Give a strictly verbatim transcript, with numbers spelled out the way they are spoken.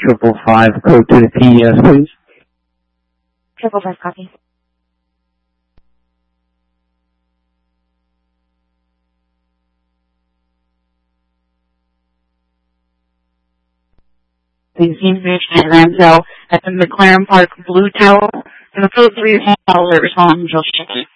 Triple five, code to the P D S, please. Triple five, copy. Please information at Ramsell at the McLaren Park Blue Tower and the code three callers on Josh.